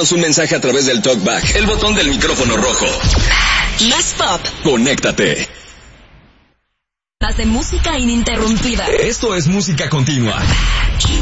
Mándanos un mensaje a través del TalkBack, el botón del micrófono rojo. Más pop. Conéctate. Más de música ininterrumpida. Esto es música continua.